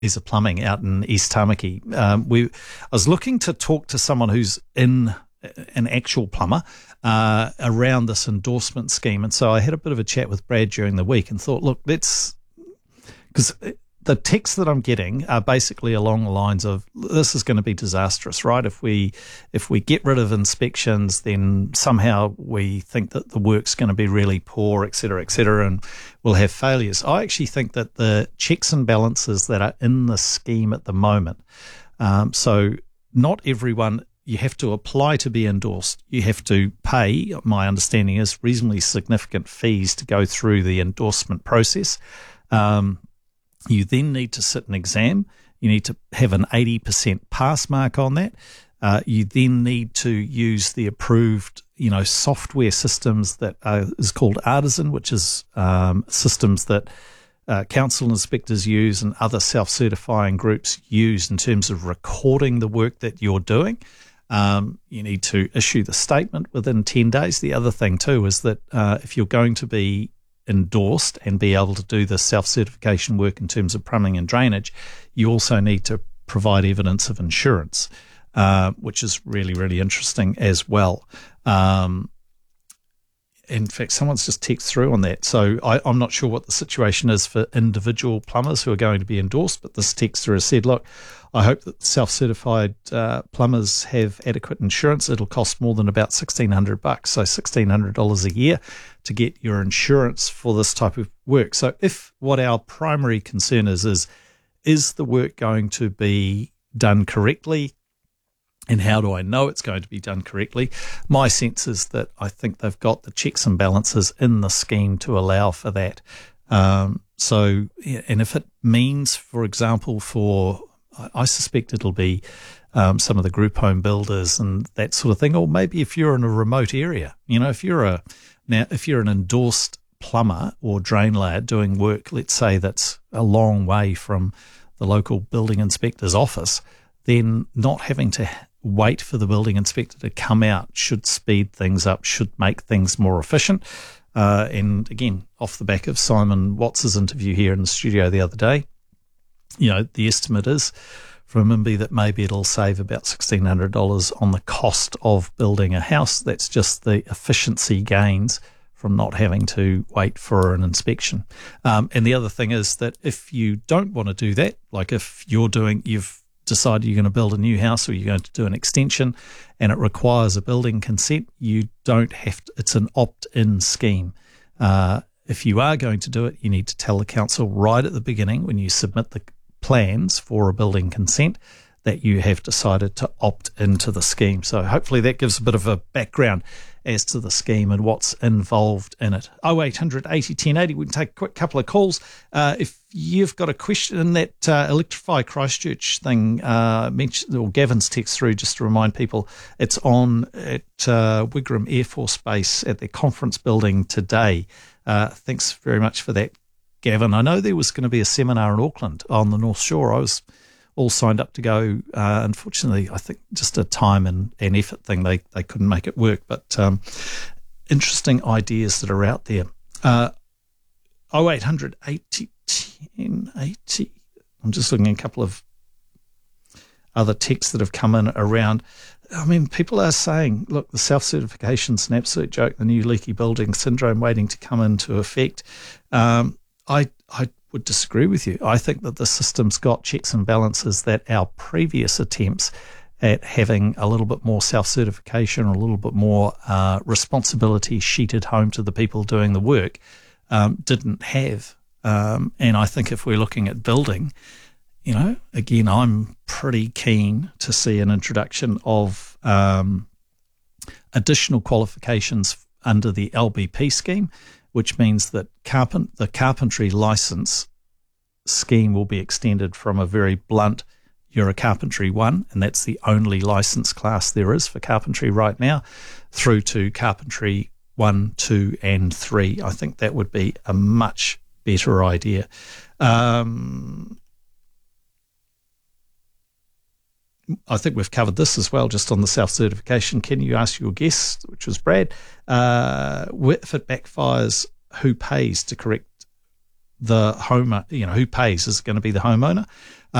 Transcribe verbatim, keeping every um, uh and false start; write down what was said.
Is a plumbing out in East Tamaki. Um, we, I was looking to talk to someone who's in an actual plumber uh, around this endorsement scheme, and so I had a bit of a chat with Brad during the week and thought, look, let's, because the texts that I'm getting are basically along the lines of this is going to be disastrous, right? If we if we get rid of inspections, then somehow we think that the work's going to be really poor, et cetera, et cetera, and we'll have failures. I actually think that the checks and balances that are in the scheme at the moment, um, so not everyone, you have to apply to be endorsed. You have to pay, my understanding is, reasonably significant fees to go through the endorsement process. Um, You then need to sit an exam. You need to have an eighty percent pass mark on that. Uh, you then need to use the approved, you know, software systems that are, is called Artisan, which is um, systems that uh, council inspectors use and other self-certifying groups use in terms of recording the work that you're doing. Um, you need to issue the statement within ten days. The other thing too is that uh, if you're going to be endorsed and be able to do the self-certification work in terms of plumbing and drainage, you also need to provide evidence of insurance, uh, which is really, really interesting as well. Um, in fact, someone's just texted through on that. So I, I'm not sure what the situation is for individual plumbers who are going to be endorsed, but this texter has said, look, I hope that self-certified uh, plumbers have adequate insurance. It'll cost more than about sixteen hundred bucks, so sixteen hundred dollars a year to get your insurance for this type of work. So if what our primary concern is, is, is the work going to be done correctly? And how do I know it's going to be done correctly? My sense is that I think they've got the checks and balances in the scheme to allow for that. Um, so, and if it means, for example, for, I suspect it'll be um, some of the group home builders and that sort of thing, or maybe if you're in a remote area, you know, if you're a, now, if you're an endorsed plumber or drain layer doing work, let's say that's a long way from the local building inspector's office, then not having to wait for the building inspector to come out should speed things up, should make things more efficient. Uh, and again, off the back of Simon Watts' interview here in the studio the other day, you know, the estimate is from M I M B I that maybe it'll save about sixteen hundred dollars on the cost of building a house. That's just the efficiency gains from not having to wait for an inspection. Um, and the other thing is that if you don't want to do that, like if you're doing, you've decided you're going to build a new house or you're going to do an extension and it requires a building consent, you don't have to, it's an opt-in scheme. Uh, if you are going to do it, you need to tell the council right at the beginning when you submit the plans for a building consent that you have decided to opt into the scheme. So hopefully that gives a bit of a background as to the scheme and what's involved in it. oh eight hundred eighty ten eighty, we can take a quick couple of calls. Uh, if you've got a question in that uh, Electrify Christchurch thing, uh, mentioned, or Gavin's text through, just to remind people, it's on at uh, Wigram Air Force Base at their conference building today. Uh, thanks very much for that, Gavin. I know there was going to be a seminar in Auckland on the North Shore. I was all signed up to go. Uh, unfortunately, I think just a time and, and effort thing, they, they couldn't make it work. But um, interesting ideas that are out there. Uh, oh eight hundred eighty ten eighty. I'm just looking at a couple of other texts that have come in around. I mean, people are saying, look, the self-certification's an absolute joke, the new leaky building syndrome waiting to come into effect. Um, I I would disagree with you. I think that the system's got checks and balances that our previous attempts at having a little bit more self-certification or a little bit more uh, responsibility sheeted home to the people doing the work um, didn't have. Um, and I think if we're looking at building, you know, again, I'm pretty keen to see an introduction of um, additional qualifications under the L B P scheme, which means that carpent, the carpentry license scheme will be extended from a very blunt, you're a carpentry one, and that's the only license class there is for carpentry right now, through to carpentry one, two, and three. I think that would be a much better idea. Um, I think we've covered this as well, just on the self-certification. Can you ask your guest, which was Brad, uh, if it backfires, who pays to correct the home, you know, who pays? Is it going to be the homeowner?